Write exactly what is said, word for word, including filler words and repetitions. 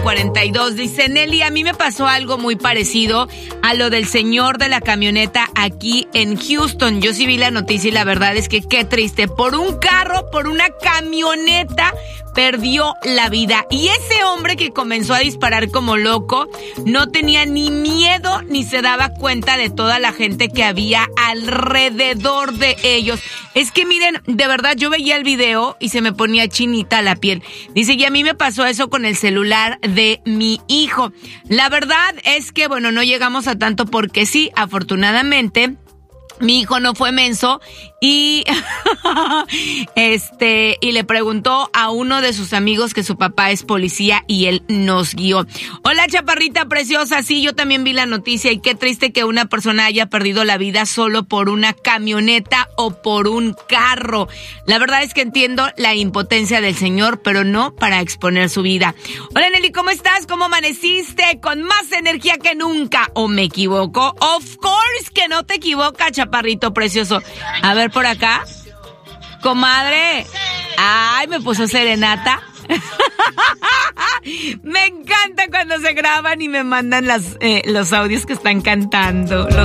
cuarenta y dos. Dice Nelly, a mí me pasó algo muy parecido a lo del señor de la camioneta aquí en Houston. Yo sí vi la noticia y la verdad es que qué triste. Por un carro, por una camioneta, perdió la vida. Y ese hombre que comenzó a disparar como loco no tenía ni miedo ni se daba cuenta de toda la gente que había alrededor de ellos. Es que miren, de verdad yo veía el video y se me ponía chinita la piel. Dice, y a mí me pasó eso con el celular de mi hijo. La verdad es que, bueno, no llegamos a tanto porque sí, afortunadamente mi hijo no fue menso y este y le preguntó a uno de sus amigos que su papá es policía y él nos guió. Hola, chaparrita preciosa, sí, yo también vi la noticia y qué triste que una persona haya perdido la vida solo por una camioneta o por un carro. La verdad es que entiendo la impotencia del señor, pero no para exponer su vida. Hola, Nelly, ¿cómo estás? ¿Cómo amaneciste? Con más energía que nunca. ¿O me equivoco? Of course que no te equivocas, chaparrito precioso. A ver por acá. Comadre. Ay, me puso serenata. Me encanta cuando se graban y me mandan las, eh, los audios que están cantando. Los